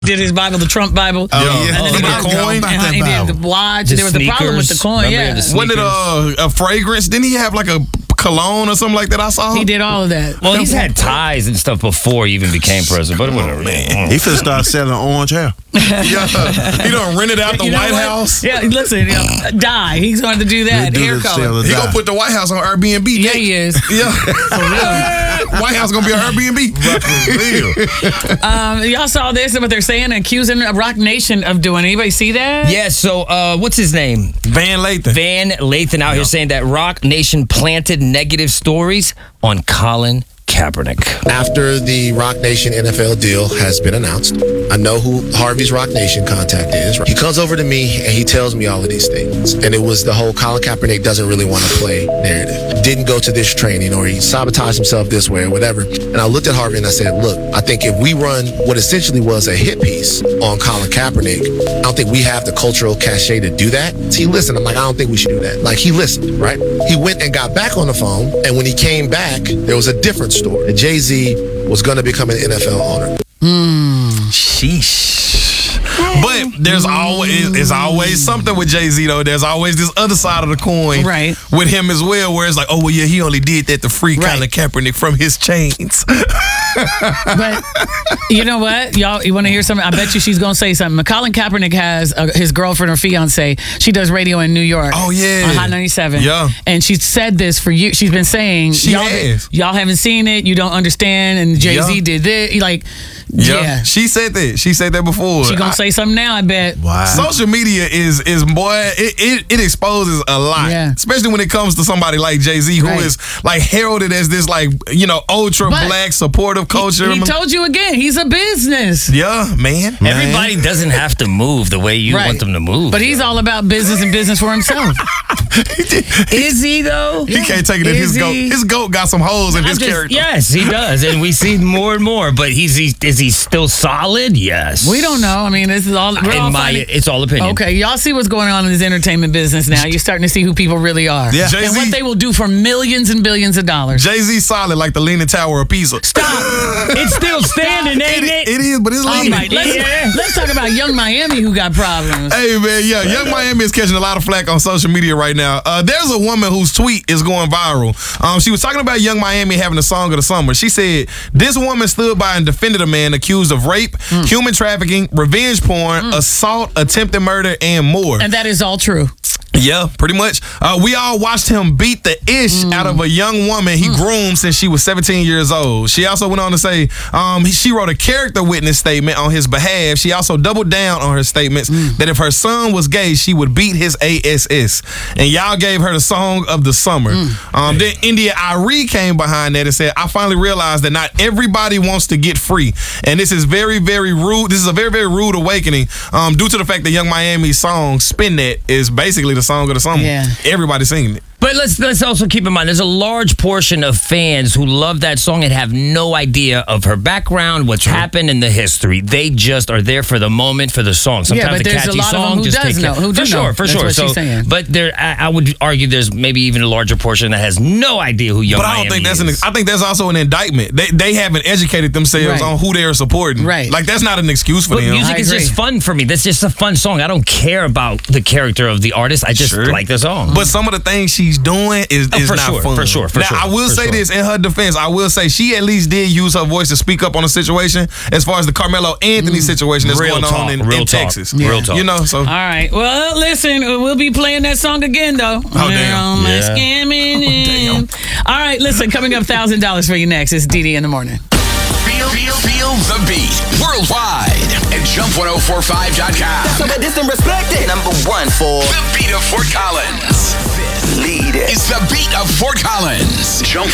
did his Bible, the Trump Bible. Oh, yeah. And then The coin? He did the watch. The There was a problem with the sneakers. coin. Remember Yeah. the Wasn't it a fragrance? Didn't he have like a cologne or something like that? I saw. He did all of that. Well, he's had ties and stuff before he even became president, but whatever. He finna start selling orange hair. Yeah. He done rented out the You know White what? House. Yeah, listen, dye. He's going to do that. He'll do Hair the color. sale. He gonna put the White House on Airbnb. Yeah, he is. Yeah. White House gonna be on Airbnb. Y'all saw this, what they're saying, accusing Rock Nation of doing. Anybody see that? Yeah, so what's his name? Van Lathan. Van Lathan out here saying that Rock Nation planted negative stories on Colin Kaepernick. After the Rock Nation NFL deal has been announced, I know who Harvey's Rock Nation contact is. He comes over to me and he tells me all of these things. And it was the whole Colin Kaepernick doesn't really want to play narrative. Didn't go to this training, or he sabotaged himself this way or whatever. And I looked at Harvey and I said, look, I think if we run what essentially was a hit piece on Colin Kaepernick, I don't think we have the cultural cachet to do that. So he listened. I'm like, I don't think we should do that. Like, he listened, right? He went and got back on the phone. And when he came back, there was a different story. That Jay-Z was going to become an NFL owner. Sheesh. But there's always something with Jay-Z though. There's always this other side of the coin Right. with him as well, where it's like, oh well, yeah, he only did that to free Right. Colin Kaepernick from his chains. But you know what? Y'all, you want to hear something? I bet you she's going to say something. Colin Kaepernick has his girlfriend or fiance. She does radio in New York. Oh, yeah. On Hot 97. Yeah. And she said this for you. She's been saying, She has. y'all haven't seen it. You don't understand. And Jay-Z Yeah. did this. Like, yeah. She said that. She said that before. She going to say something now, I bet. Wow. Social media is boy, it exposes a lot. Yeah. Especially when it comes to somebody like Jay-Z, who Right. is like heralded as this like, ultra But black supportive culture. He told you again, he's a business. yeah, man. Everybody doesn't have to move the way you Right. want them to move. But he's all about business and business for himself. Is he though? He can't take it in his Is goat. he? His goat got some holes in his just- character. Yes, he does, and we see more and more. But is he still solid? Yes. We don't know. I mean, this is all. We're all finding- It's all opinion. Okay, y'all see what's going on in this entertainment business now. You're starting to see who people really are. Yeah. And Jay-Z- what they will do for millions and billions of dollars. Jay-Z solid like the Leaning Tower of Pisa. It's still standing, ain't it? It is, but it's All leaning. right, let's talk about Young Miami who got problems. Hey man, yeah, Young Miami is catching a lot of flack on social media right now. There's a woman whose tweet is going viral. She was talking about Young Miami having a song of the summer. She said, this woman stood by and defended a man accused of rape, human trafficking, revenge porn, assault, attempted murder, and more. And that is all true. Yeah, pretty much. We all watched him beat the ish out of a young woman he groomed since she was 17 years old. She also went on to say she wrote a character witness statement on his behalf. She also doubled down on her statements that if her son was gay, she would beat his ass. And y'all gave her the song of the summer. Then India Arie came behind that and said, I finally realized that not everybody wants to get free. And this is very, very rude. This is a very, very rude awakening due to the fact that Young Miami's song, Spin That, is basically the song of the summer. Yeah. Everybody's singing it. But let's also keep in mind, there's a large portion of fans who love that song and have no idea of her background, what's happened in the history. They just are there for the moment, for the song. Sometimes but a there's catchy a lot of song them who just does takes know, who do for sure, know. for That's sure. what she's saying. But there, I would argue there's maybe even a larger portion that has no idea who Young But I don't Miami think is. I think that's also an indictment. They haven't educated themselves Right. on who they're supporting. Right. Like that's not an excuse for But them. music I is agree. just fun for me. That's just a fun song. I don't care about the character of the artist. I just Sure. like the song. But some of the things she's doing is for not sure, fun. for sure, for now, sure, I will for say sure. this in her defense. I will say she at least did use her voice to speak up on a situation as far as the Carmelo Anthony situation that's Real going talk, on in real talk, Texas. real talk. You know, so All right. Well, listen, we'll be playing that song again, though. Oh, damn. My Yeah. scamming damn. in. All right, listen, coming up, $1,000 for you next. It's DD in the morning. Feel the beat worldwide at jump1045.com. So that this and respect it. Number one for The beat of Fort Collins. lead it. It's the beat of Fort Collins. Jump